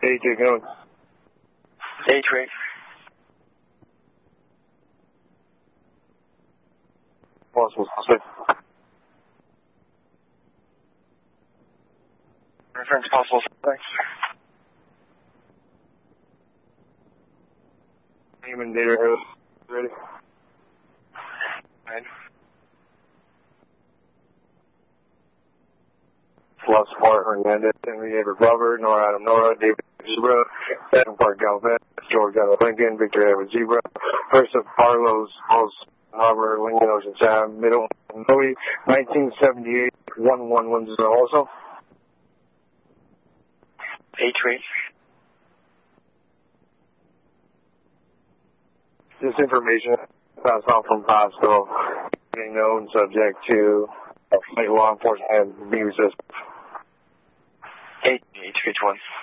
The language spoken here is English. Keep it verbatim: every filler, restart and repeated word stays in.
Hey, Jake, going. Hey, Trey. Possible suspect. Reference possible suspect. Name and data are ready. Right. Plus Mark Hernandez, Henry David Robert, Nora Adam Nora, David Zebra, Adam Park Galvez, George Allen Lincoln, Victor Edward Zebra, First of Carlos, Paul's Harbor, Lincoln Ocean Sound, Middle, Louis, nineteen seventy-eight, one one one zero also. Hey, Trey. This information passed on from Pasco, being known subject to a flight law enforcement and being resistant. Hey, H H one.